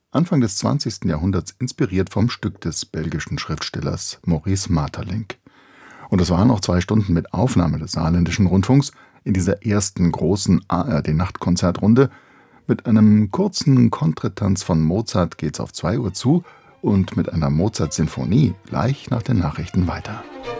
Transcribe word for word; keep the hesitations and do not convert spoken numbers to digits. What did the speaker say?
Anfang des zwanzigsten Jahrhunderts inspiriert vom Stück des belgischen Schriftstellers Maurice Maeterlinck. Und es waren noch zwei Stunden mit Aufnahme des Saarländischen Rundfunks in dieser ersten großen A R D-Nachtkonzertrunde. Mit einem kurzen Kontretanz von Mozart geht's auf zwei Uhr zu und mit einer Mozart-Sinfonie gleich nach den Nachrichten weiter.